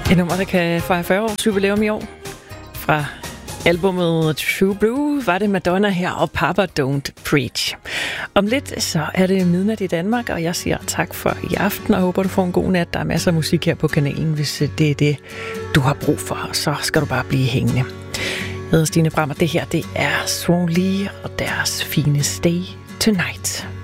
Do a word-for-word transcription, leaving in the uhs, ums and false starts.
Et nummer, der kan fejre fyrre års jubilæum i år. Fra albumet True Blue var det Madonna her og Papa Don't Preach. Om lidt så er det midnat i Danmark, og jeg siger tak for i aften, og håber, du får en god nat. Der er masser af musik her på kanalen, hvis det er det, du har brug for, så skal du bare blive hængende. Jeg hedder Stine Brammer. Det her, det er Swan Lee og deres fine Stay Tonight.